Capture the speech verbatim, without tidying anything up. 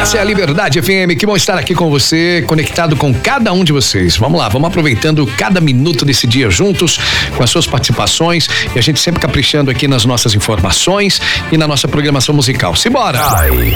Essa é a Liberdade F M, que bom estar aqui com você, conectado com cada um de vocês. Vamos lá, vamos aproveitando cada minuto desse dia juntos, com as suas participações, e a gente sempre caprichando aqui nas nossas informações e na nossa programação musical. Simbora! Ai,